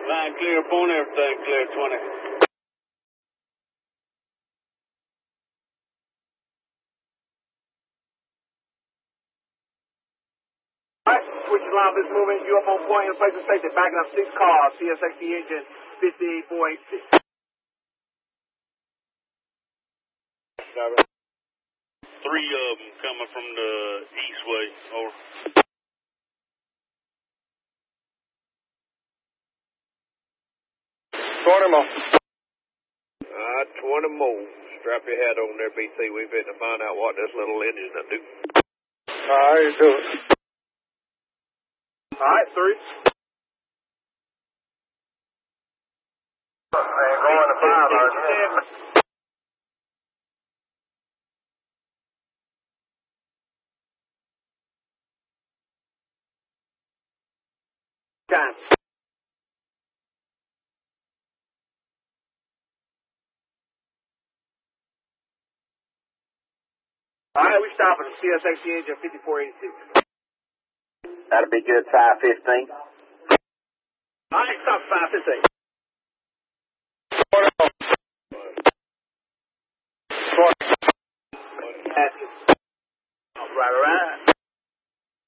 Line clear upon everything, clear 20. Alright, switch line, this moving. You up on point in place of safety. Backing up 6 cars. CSXT engine 58486. Three of them coming from the east way. Over. More. 20 more. Strap your hat on there, BT. We've been to find out what this little engine will do. Alright, do it. Alright, 3. Going to 5, Time. Alright, we stopping the CSXT engine 5486. That'll be good, 515. Alright, stop 515.